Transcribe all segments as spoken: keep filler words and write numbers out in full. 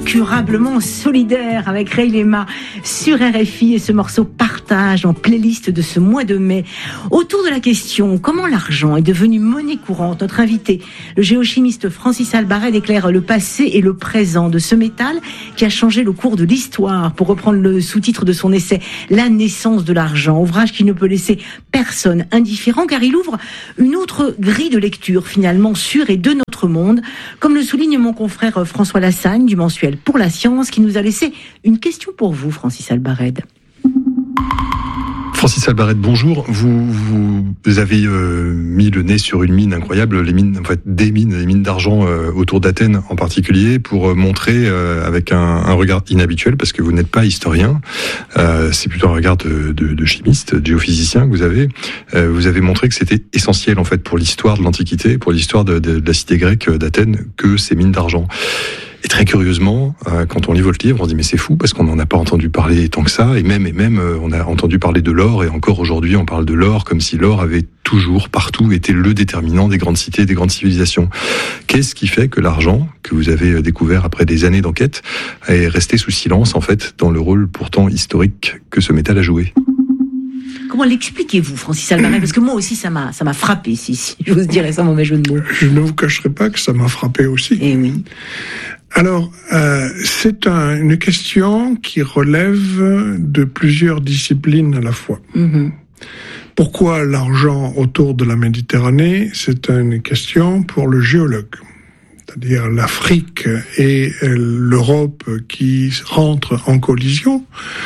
incurablement solidaire avec Ray Lema sur R F I et ce morceau Partage en playlist de ce mois de mai. Autour de la question comment l'argent est devenu monnaie courante, notre invité, le géochimiste Francis Albarrad, éclaire le passé et le présent de ce métal qui a changé le cours de l'histoire, pour reprendre le sous-titre de son essai La naissance de l'argent, ouvrage qui ne peut laisser personne indifférent car il ouvre une autre grille de lecture finalement sur et de notre monde, comme le souligne mon confrère François Lassagne du mensuel Pour la Science, qui nous a laissé une question pour vous, Francis Albarrad. Francis Albarrad, bonjour. Vous, vous avez euh, mis le nez sur une mine incroyable, les mines, en fait, des mines, les mines d'argent euh, autour d'Athènes en particulier, pour euh, montrer euh, avec un, un regard inhabituel, parce que vous n'êtes pas historien, euh, c'est plutôt un regard de, de, de chimiste, de géophysicien que vous avez. Euh, vous avez montré que c'était essentiel en fait pour l'histoire de l'Antiquité, pour l'histoire de, de, de la cité grecque d'Athènes, que ces mines d'argent. Et très curieusement, euh, quand on lit votre livre, on se dit mais c'est fou parce qu'on n'en a pas entendu parler tant que ça, et même et même euh, on a entendu parler de l'or, et encore aujourd'hui on parle de l'or comme si l'or avait toujours partout été le déterminant des grandes cités, des grandes civilisations. Qu'est-ce qui fait que l'argent, que vous avez découvert après des années d'enquête, est resté sous silence en fait dans le rôle pourtant historique que ce métal a joué? Comment l'expliquez-vous, Francis Albarrad? Parce que moi aussi, ça m'a, ça m'a frappé, si, si j'ose dire ça, mauvais jeu de mots. Je ne vous cacherai pas que ça m'a frappé aussi. Eh oui. Alors, euh, c'est un, une question qui relève de plusieurs disciplines à la fois. Mm-hmm. Pourquoi l'argent autour de la Méditerranée? C'est une question pour le géologue. C'est-à-dire l'Afrique et l'Europe qui rentrent en collision,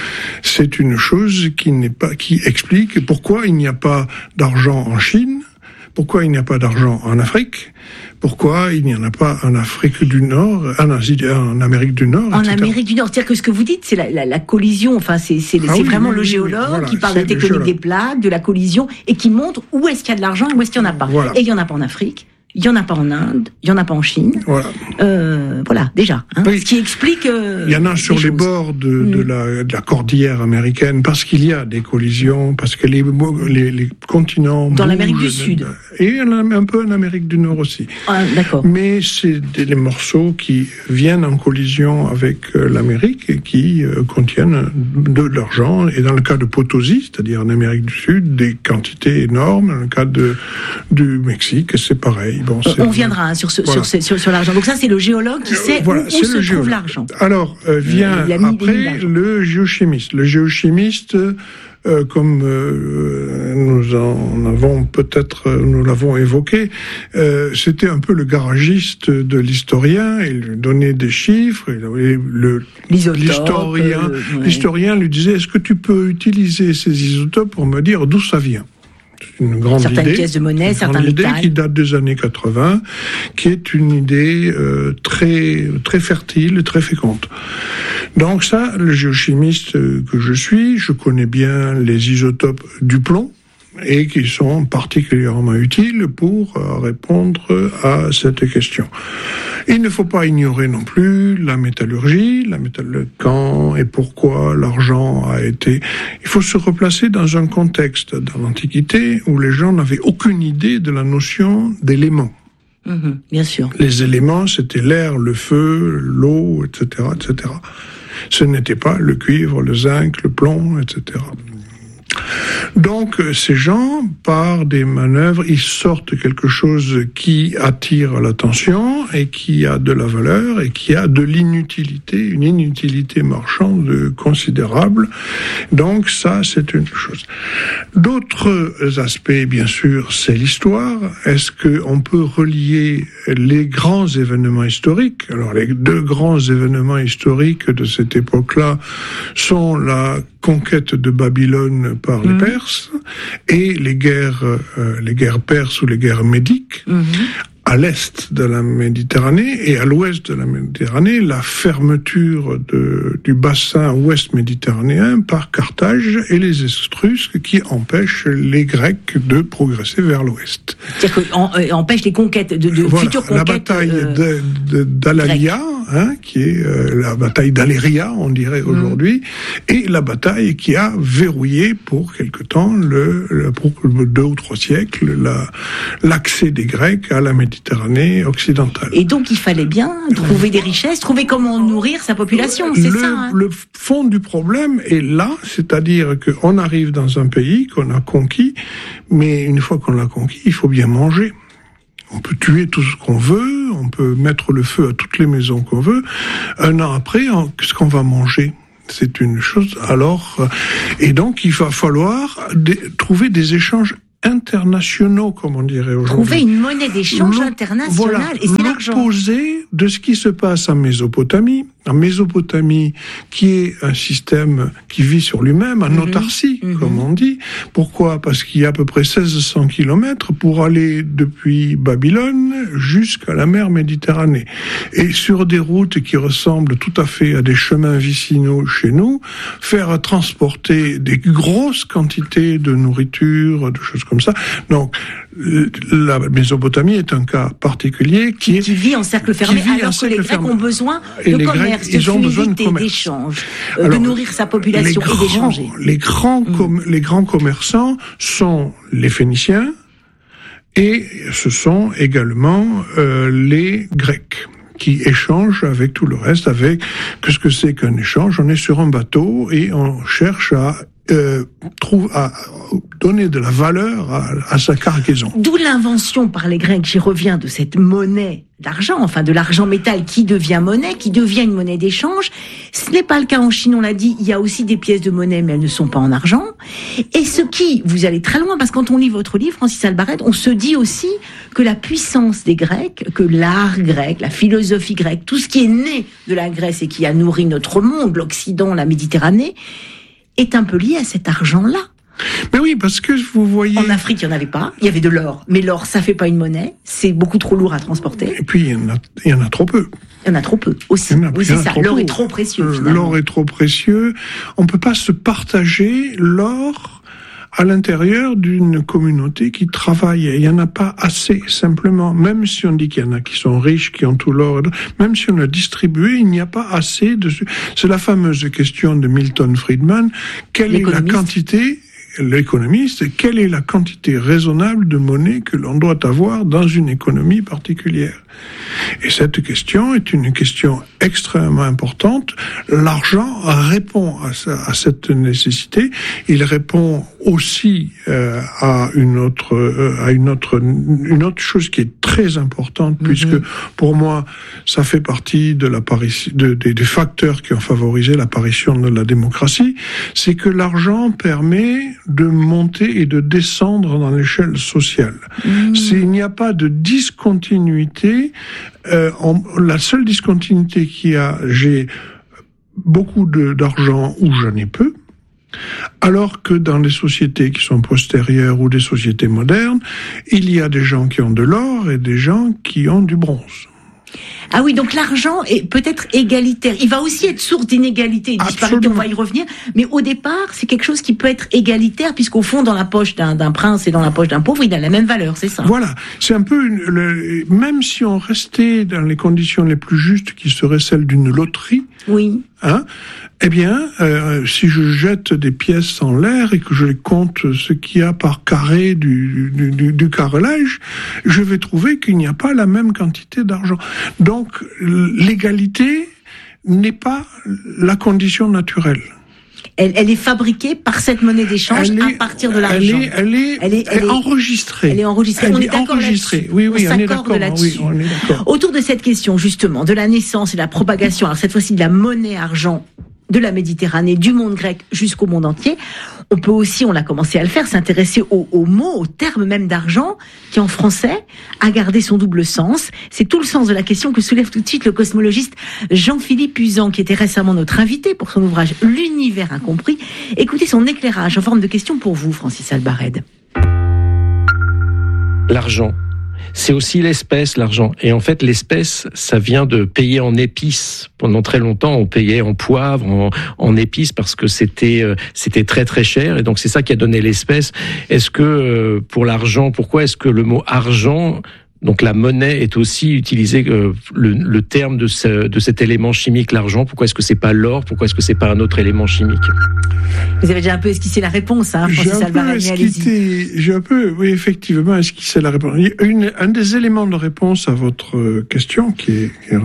c'est une chose qui n'est pas, qui explique pourquoi il n'y a pas d'argent en Chine, pourquoi il n'y a pas d'argent en Afrique, pourquoi il n'y en a pas en Afrique du Nord, en Asie, en Amérique du Nord, en et cetera. Amérique du Nord, c'est-à-dire que ce que vous dites, c'est la, la, la collision. Enfin, c'est, c'est, ah c'est oui, vraiment oui, le géologue voilà, qui parle de la tectonique des plaques, de la collision, et qui montre où est-ce qu'il y a de l'argent et où est-ce qu'il n'y en a pas. Voilà. Et il n'y en a pas en Afrique. Il n'y en a pas en Inde, il n'y en a pas en Chine. Voilà, euh, voilà déjà. Hein, oui. Ce qui explique. Euh, il y en a sur les, les bords de, de, mmh. la, de la cordillère américaine, parce qu'il y a des collisions, parce que les, les, les continents. Dans l'Amérique du Sud. Et un peu en Amérique du Nord aussi. Ah, d'accord. Mais c'est des, des morceaux qui viennent en collision avec euh, l'Amérique et qui euh, contiennent de, de l'argent. Et dans le cas de Potosi, c'est-à-dire en Amérique du Sud, des quantités énormes. Dans le cas de, du Mexique, c'est pareil. Bon, on, on viendra hein, sur, ce, voilà. sur, sur, sur l'argent. Donc ça, c'est le géologue qui sait voilà, où, où se trouve géologue. L'argent. Alors, euh, vient euh, après le géochimiste. Le géochimiste, euh, comme euh, nous en avons peut-être, nous l'avons évoqué, euh, c'était un peu le garagiste de l'historien. Il lui donnait des chiffres. Et le, l'historien, euh, ouais. l'historien lui disait, est-ce que tu peux utiliser ces isotopes pour me dire d'où ça vient? Une grande certaines idée, pièces de monnaie, une certains idée métals. Qui date des années quatre-vingts, qui est une idée euh, très très fertile, très féconde. Donc ça, le géochimiste que je suis, je connais bien les isotopes du plomb, et qui sont particulièrement utiles pour répondre à cette question. Il ne faut pas ignorer non plus la métallurgie, la métallurgie, quand et pourquoi l'argent a été... Il faut se replacer dans un contexte dans l'Antiquité où les gens n'avaient aucune idée de la notion d'éléments. Mmh, bien sûr. Les éléments, c'était l'air, le feu, l'eau, et cetera, et cetera. Ce n'était pas le cuivre, le zinc, le plomb, et cetera. Donc, ces gens, par des manœuvres, ils sortent quelque chose qui attire l'attention et qui a de la valeur et qui a de l'inutilité, une inutilité marchande considérable. Donc, ça, c'est une chose. D'autres aspects, bien sûr, c'est l'histoire. Est-ce qu'on peut relier les grands événements historiques? Alors, les deux grands événements historiques de cette époque-là sont la conquête de Babylone par les mmh. Perses et les guerres, euh, les guerres perses ou les guerres médiques. Mmh. À l'est de la Méditerranée et à l'ouest de la Méditerranée, la fermeture de, du bassin ouest méditerranéen par Carthage et les Etrusques qui empêchent les Grecs de progresser vers l'ouest. C'est-à-dire qu'empêche les conquêtes, de, de voilà, futures conquêtes. La bataille euh, de, de, d'Alalia, hein, qui est euh, la bataille d'Aléria, on dirait mmh. aujourd'hui, et la bataille qui a verrouillé pour quelque temps, le, le, pour deux ou trois siècles, la, l'accès des Grecs à la Méditerranée. Méditerranée occidentale. Et donc il fallait bien trouver des richesses, trouver comment nourrir sa population, c'est le, ça hein. Le fond du problème est là, c'est-à-dire qu'on arrive dans un pays qu'on a conquis, mais une fois qu'on l'a conquis, il faut bien manger. On peut tuer tout ce qu'on veut, on peut mettre le feu à toutes les maisons qu'on veut. Un an après, qu'est-ce qu'on va manger ? C'est une chose. Alors, et donc, il va falloir des, trouver des échanges internationaux, comme on dirait aujourd'hui. Trouver une monnaie d'échange internationale, voilà, et c'est l'argent. L'opposé de ce qui se passe en Mésopotamie. En Mésopotamie, qui est un système qui vit sur lui-même, en mmh. autarcie, mmh. comme on dit. Pourquoi ? Parce qu'il y a à peu près seize cents kilomètres pour aller depuis Babylone jusqu'à la mer Méditerranée. Et sur des routes qui ressemblent tout à fait à des chemins vicinaux chez nous, faire transporter des grosses quantités de nourriture, de choses comme ça. Donc, la Mésopotamie est un cas particulier qui, est, qui vit en cercle fermé, alors que les Grecs fermé. ont besoin et de les commerce, Grecs, de ils ont besoin de commerce, d'échange, euh, alors, de nourrir sa population grands, et d'échanger. Les grands, mmh. com- les grands commerçants sont les Phéniciens et ce sont également euh, les Grecs qui échangent avec tout le reste. Avec qu'est-ce que c'est qu'un échange ? On est sur un bateau et on cherche à Euh, trouve à donner de la valeur à, à sa cargaison. D'où l'invention par les Grecs, j'y reviens, de cette monnaie d'argent, enfin de l'argent métal qui devient monnaie, qui devient une monnaie d'échange. Ce n'est pas le cas en Chine, on l'a dit, il y a aussi des pièces de monnaie, mais elles ne sont pas en argent. Et ce qui, vous allez très loin, parce que quand on lit votre livre, Francis Albarrède, on se dit aussi que la puissance des Grecs, que l'art grec, la philosophie grecque, tout ce qui est né de la Grèce et qui a nourri notre monde, l'Occident, la Méditerranée, est un peu lié à cet argent-là. Mais oui, parce que vous voyez... En Afrique, il n'y en avait pas. Il y avait de l'or. Mais l'or, ça ne fait pas une monnaie. C'est beaucoup trop lourd à transporter. Et puis, il y en a, il y en a trop peu. Il y en a trop peu aussi. A, oui, c'est ça. L'or peu. est trop précieux, finalement. L'or est trop précieux. On ne peut pas se partager l'or à l'intérieur d'une communauté qui travaille. Il n'y en a pas assez, simplement. Même si on dit qu'il y en a qui sont riches, qui ont tout l'or, même si on a distribué, il n'y a pas assez de... C'est la fameuse question de Milton Friedman. Quelle est la quantité, l'économiste, quelle est la quantité raisonnable de monnaie que l'on doit avoir dans une économie particulière ? Et cette question est une question extrêmement importante. L'argent répond à, ça, à cette nécessité. Il répond aussi euh, à une autre, euh, à une autre, une autre chose qui est très importante, mm-hmm. puisque pour moi, ça fait partie de l'apparition, de, de, des facteurs qui ont favorisé l'apparition de la démocratie. C'est que l'argent permet de monter et de descendre dans l'échelle sociale. Mm-hmm. S'il n'y a pas de discontinuité, Euh, en, la seule discontinuité qu'il y a, j'ai beaucoup de, d'argent ou j'en ai peu, alors que dans les sociétés qui sont postérieures ou des sociétés modernes, il y a des gens qui ont de l'or et des gens qui ont du bronze. Ah oui, donc l'argent est peut-être égalitaire. Il va aussi être source d'inégalité et de disparité, on va y revenir. Mais au départ, c'est quelque chose qui peut être égalitaire, puisqu'au fond, dans la poche d'un, d'un prince et dans la poche d'un pauvre, il a la même valeur, c'est ça ? Voilà. C'est un peu une, le, même si on restait dans les conditions les plus justes, qui seraient celles d'une loterie. Oui. Hein, eh bien, euh, si je jette des pièces en l'air et que je les compte ce qu'il y a par carré du, du, du, du carrelage, je vais trouver qu'il n'y a pas la même quantité d'argent. Donc, l'égalité n'est pas la condition naturelle. Elle, elle est fabriquée par cette monnaie d'échange est, à partir de l'argent. Elle est, elle est, elle est, elle est enregistrée. Elle est enregistrée. Elle on est est d'accord enregistrée. là-dessus. Oui, oui, on, on est d'accord. là-dessus. Oui, on est d'accord. Autour de cette question, justement, de la naissance et de la propagation, alors cette fois-ci de la monnaie argent de la Méditerranée, du monde grec jusqu'au monde entier, on peut aussi, on l'a commencé à le faire, s'intéresser au, au mot, au terme même d'argent, qui en français a gardé son double sens. C'est tout le sens de la question que soulève tout de suite le cosmologiste Jean-Philippe Uzan, qui était récemment notre invité pour son ouvrage L'univers incompris. Écoutez son éclairage en forme de question pour vous, Francis Albarrède. L'argent. C'est aussi l'espèce, l'argent. Et en fait, l'espèce, ça vient de payer en épices. Pendant très longtemps, on payait en poivre, en, en épices, parce que c'était euh, c'était très très cher. Et donc, c'est ça qui a donné l'espèce. Est-ce que, euh, pour l'argent, pourquoi est-ce que le mot argent Donc la monnaie est aussi utilisée, euh, le, le terme de, ce, de cet élément chimique, l'argent. Pourquoi est-ce que c'est pas l'or? Pourquoi est-ce que c'est pas un autre élément chimique? Vous avez déjà un peu esquissé la réponse, hein, J'ai un, peu esquissé, j'ai un peu, oui, effectivement, esquissé la réponse. Une, un des éléments de réponse à votre question, qui est, qui est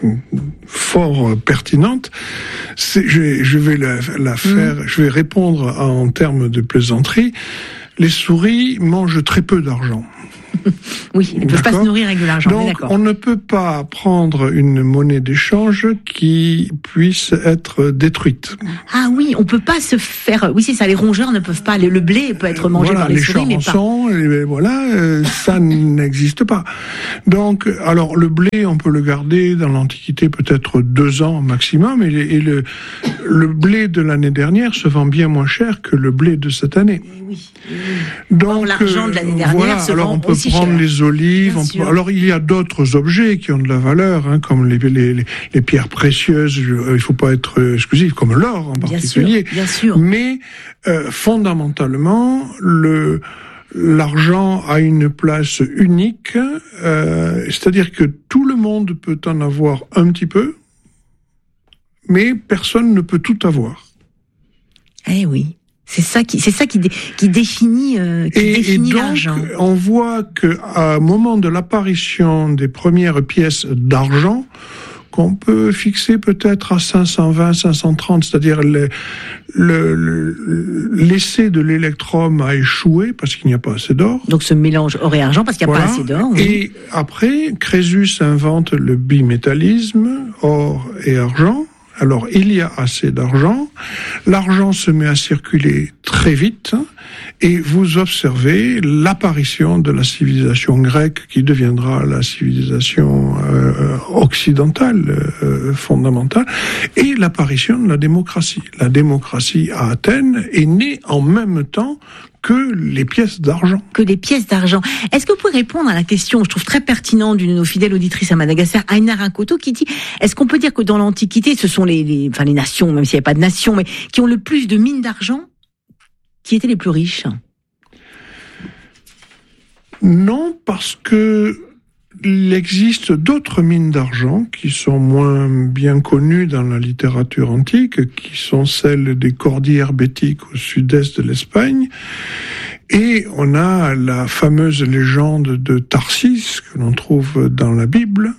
fort pertinente, c'est, je, je vais la, la faire, mmh. je vais répondre en termes de plaisanterie. Les souris mangent très peu d'argent. Oui, ils ne peuvent pas se nourrir avec de l'argent. Donc, on ne peut pas prendre une monnaie d'échange qui puisse être détruite. Ah oui, on peut pas se faire. Oui, c'est ça. Les rongeurs ne peuvent pas. Le blé peut être mangé voilà, par les, les souris, mais pas. Les, voilà, euh, ça n'existe pas. Donc, alors le blé, on peut le garder dans l'Antiquité peut-être deux ans maximum, et, et le le blé de l'année dernière se vend bien moins cher que le blé de cette année. Oui. Donc, Or, l'argent de l'année dernière voilà, se alors vend on peut aussi prendre cher. les olives. On peut, alors il y a d'autres objets qui ont de la valeur, hein, comme les, les, les, les pierres précieuses. Je, il ne faut pas être exclusif, comme l'or en bien particulier. Sûr, bien sûr. Mais euh, fondamentalement, le l'argent a une place unique. Euh, c'est-à-dire que tout le monde peut en avoir un petit peu, mais personne ne peut tout avoir. Eh oui. C'est ça qui, c'est ça qui, dé, qui définit, euh, qui et, définit et donc, l'argent. On voit que à un moment de l'apparition des premières pièces d'argent, qu'on peut fixer peut-être à cinq cent vingt, cinq cent trente, c'est-à-dire le, le, le, l'essai de l'électrum a échoué parce qu'il n'y a pas assez d'or. Donc ce mélange or et argent parce qu'il n'y a voilà. pas assez d'or. Oui. Et après, Crésus invente le bimétallisme, or et argent. Alors, il y a assez d'argent, l'argent se met à circuler très vite, et vous observez l'apparition de la civilisation grecque qui deviendra la civilisation euh, occidentale euh, fondamentale, et l'apparition de la démocratie. La démocratie à Athènes est née en même temps que les pièces d'argent. Que les pièces d'argent. Est-ce que vous pouvez répondre à la question, je trouve très pertinente, d'une de nos fidèles auditrices à Madagascar, Aina Rinkoto, qui dit, est-ce qu'on peut dire que dans l'Antiquité, ce sont les, les, enfin les nations, même s'il n'y avait pas de nations, mais qui ont le plus de mines d'argent, qui étaient les plus riches? Non, parce que il existe d'autres mines d'argent qui sont moins bien connues dans la littérature antique, qui sont celles des cordillères bétiques au sud-est de l'Espagne. Et on a la fameuse légende de Tarsis, que l'on trouve dans la Bible,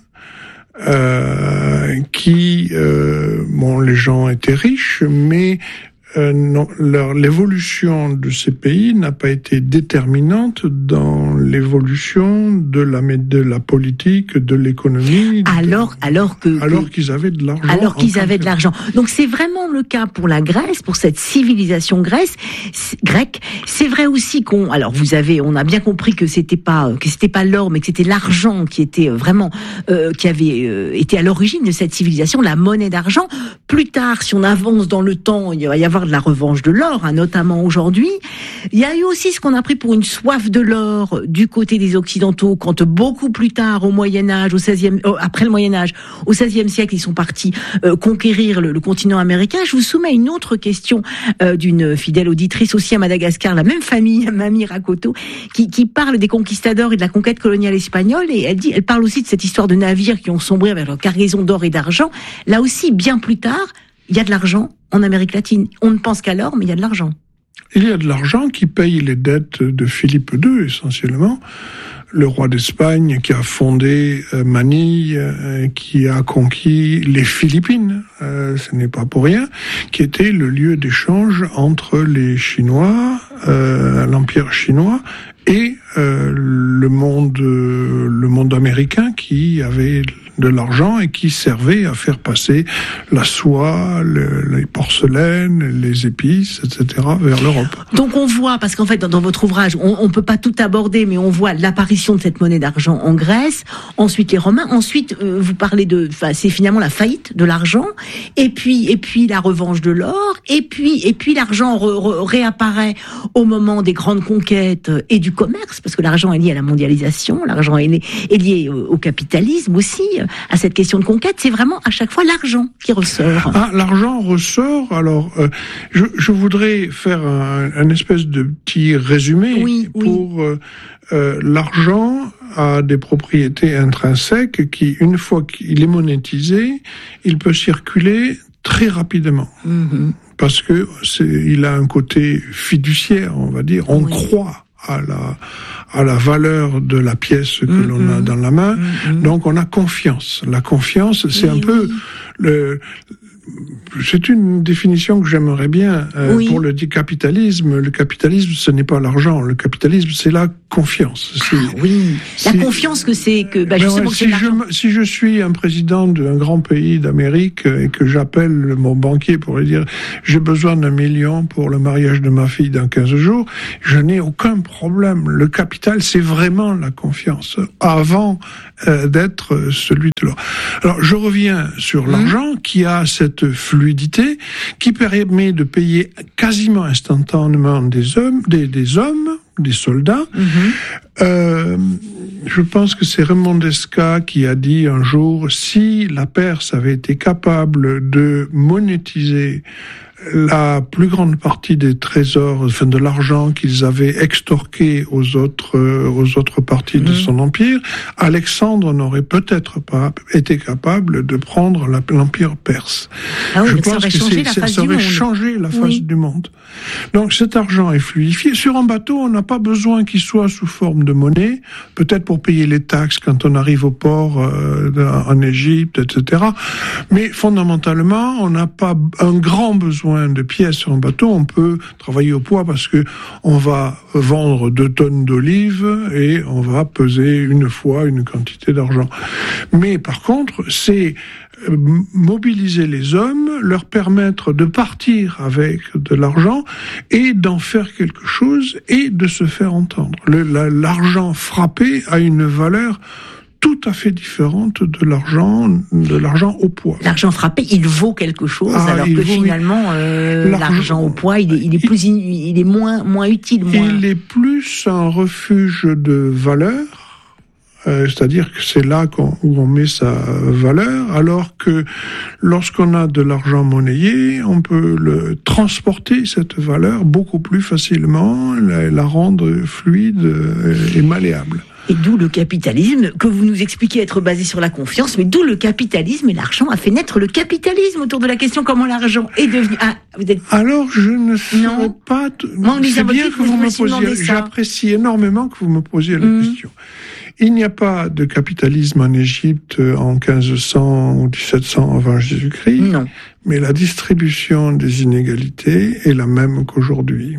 euh, qui, euh, bon, les gens étaient riches, mais Euh, non, leur, l'évolution de ces pays n'a pas été déterminante dans l'évolution de la, de la politique, de l'économie. Alors, de, alors que, alors que, qu'ils avaient de l'argent. Alors qu'ils avaient de l'argent. Donc c'est vraiment le cas pour la Grèce, pour cette civilisation Grèce, grecque. C'est vrai aussi qu'on, alors vous avez, on a bien compris que c'était pas, que c'était pas l'or, mais que c'était l'argent qui était vraiment, euh, qui avait euh, été à l'origine de cette civilisation, la monnaie d'argent. Plus tard, si on avance dans le temps, il va y avoir de la revanche de l'or, hein, notamment aujourd'hui. Il y a eu aussi ce qu'on a pris pour une soif de l'or du côté des Occidentaux, quand beaucoup plus tard, au Moyen-Âge, au seizième, euh, après le Moyen-Âge, au seizième siècle, ils sont partis euh, conquérir le, le continent américain. Je vous soumets une autre question euh, d'une fidèle auditrice aussi à Madagascar, la même famille, Mamie Rakoto, qui, qui parle des conquistadors et de la conquête coloniale espagnole, et elle dit, elle parle aussi de cette histoire de navires qui ont sombré avec leur cargaison d'or et d'argent. Là aussi, bien plus tard, il y a de l'argent en Amérique latine. On ne pense qu'à l'or, mais il y a de l'argent. Il y a de l'argent qui paye les dettes de Philippe deux, essentiellement. Le roi d'Espagne qui a fondé euh, Manille, euh, qui a conquis les Philippines, euh, ce n'est pas pour rien, qui était le lieu d'échange entre les Chinois, euh, l'Empire chinois, et euh, le monde, euh, le monde américain qui avait de l'argent et qui servait à faire passer la soie, le, les porcelaines, les épices, et cetera vers l'Europe. Donc on voit, parce qu'en fait dans, dans votre ouvrage, on ne peut pas tout aborder, mais on voit l'apparition de cette monnaie d'argent en Grèce, ensuite les Romains, ensuite euh, vous parlez de, enfin c'est finalement la faillite de l'argent, et puis et puis la revanche de l'or, et puis et puis l'argent re, re, réapparaît au moment des grandes conquêtes et du commerce, parce que l'argent est lié à la mondialisation, l'argent est lié, est lié au, au capitalisme aussi, à cette question de conquête. C'est vraiment à chaque fois l'argent qui ressort. Ah, l'argent ressort. Alors, euh, je, je voudrais faire un, un espèce de petit résumé oui, pour oui. Euh, euh, l'argent a des propriétés intrinsèques qui, une fois qu'il est monétisé, il peut circuler très rapidement. Mmh. Parce que c'est, il a un côté fiduciaire, on va dire. On oui. croit à la, à la valeur de la pièce que mmh. l'on a dans la main. Mmh. Donc on a confiance. La confiance, c'est oui, un peu oui. le... C'est une définition que j'aimerais bien euh, oui. pour le capitalisme. Le capitalisme, ce n'est pas l'argent. Le capitalisme, c'est la confiance. C'est, ah oui, la c'est... confiance que c'est que bah, justement ouais, si, je, si je suis un président d'un grand pays d'Amérique et que j'appelle mon banquier pour lui dire j'ai besoin d'un million pour le mariage de ma fille dans quinze jours, je n'ai aucun problème. Le capital, c'est vraiment la confiance avant euh, d'être celui de l'autre. Alors, je reviens sur mmh. l'argent qui a cette fluidité qui permet de payer quasiment instantanément des hommes, des, des hommes, des soldats. Mmh. Euh, je pense que c'est Raymond Desca qui a dit un jour, si la Perse avait été capable de monétiser la plus grande partie des trésors, enfin de l'argent qu'ils avaient extorqué aux autres, euh, aux autres parties mmh. de son empire, Alexandre n'aurait peut-être pas été capable de prendre la, l'empire perse. Ah oui, Je pense pense que c'est, ça ça aurait changé la face oui. du monde. Donc cet argent est fluidifié. Sur un bateau, on n'a pas besoin qu'il soit sous forme de monnaie, peut-être pour payer les taxes quand on arrive au port euh, en Égypte, et cetera. Mais fondamentalement, on n'a pas un grand besoin de pièces sur un bateau. On peut travailler au poids parce que on va vendre deux tonnes d'olives et on va peser une fois une quantité d'argent. Mais par contre, c'est mobiliser les hommes, leur permettre de partir avec de l'argent et d'en faire quelque chose et de se faire entendre. Le, la, l'argent frappé a une valeur tout à fait différente de l'argent, de l'argent au poids. L'argent frappé, il vaut quelque chose, ah, alors que vaut, finalement, euh, l'argent, l'argent au poids, il est, il est plus, il, il est moins, moins utile. Moins... Il est plus un refuge de valeur. Euh, c'est-à-dire que c'est là qu'on, où on met sa valeur, alors que lorsqu'on a de l'argent monnayé, on peut le transporter, cette valeur, beaucoup plus facilement, la, la rendre fluide et malléable. Et d'où le capitalisme, que vous nous expliquez être basé sur la confiance, mais d'où le capitalisme, et l'argent a fait naître le capitalisme autour de la question comment l'argent est devenu... Ah, vous êtes... Alors, je ne saurais pas... T... Moi, c'est bien que vous me posiez... J'apprécie énormément que vous me posiez la mmh. question. Il n'y a pas de capitalisme en Égypte en quinze cents ou dix-sept cents avant Jésus-Christ, non. Mais la distribution des inégalités est la même qu'aujourd'hui.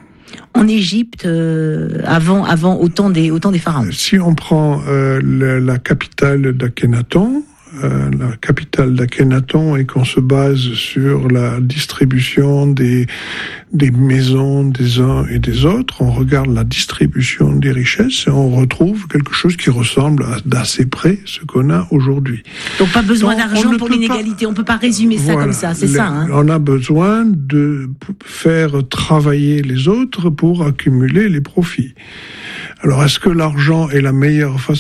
En Égypte, euh, avant, avant autant des, autant des pharaons. Si on prend euh, la, la capitale d'Akhenaton, euh, la capitale d'Akhenaton, et qu'on se base sur la distribution des, des maisons des uns et des autres, on regarde la distribution des richesses et on retrouve quelque chose qui ressemble à, d'assez près ce qu'on a aujourd'hui. Donc pas besoin Donc, d'argent pour l'inégalité, pas... on ne peut pas résumer ça voilà, comme ça, c'est les... ça hein. On a besoin de faire travailler les autres pour accumuler les profits. Alors est-ce que l'argent est la meilleure façon ?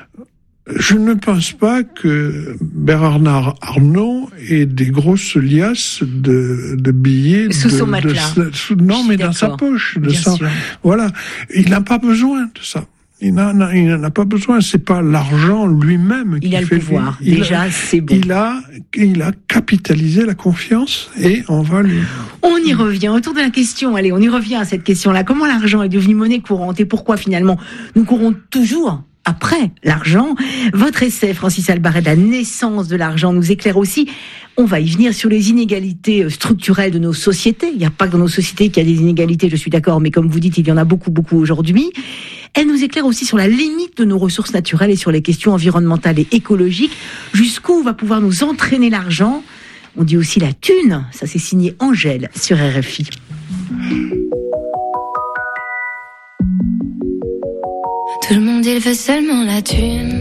Je ne pense pas que Bernard Arnault ait des grosses liasses de, de billets. Sous de, son matelas. De, sous, non, mais dans sa poche. De ça. Voilà. Il n'a pas besoin de ça. Il n'en a, il n'en a pas besoin. C'est pas l'argent lui-même qui il a fait le pouvoir. Il Déjà, a, c'est bon. Il a, il a capitalisé la confiance et on va lui... On y revient. Autour de la question, allez, on y revient à cette question-là. Comment l'argent est devenu monnaie courante et pourquoi finalement nous courons toujours après l'argent? Votre essai, Francis Albaret, la naissance de l'argent, nous éclaire aussi. On va y venir sur les inégalités structurelles de nos sociétés. Il n'y a pas que dans nos sociétés qu'il y a des inégalités, je suis d'accord, mais comme vous dites, il y en a beaucoup, beaucoup aujourd'hui. Elle nous éclaire aussi sur la limite de nos ressources naturelles et sur les questions environnementales et écologiques. Jusqu'où va pouvoir nous entraîner l'argent? On dit aussi la thune. Ça, c'est signé Angèle sur R F I. Tout le monde il veut seulement la thune.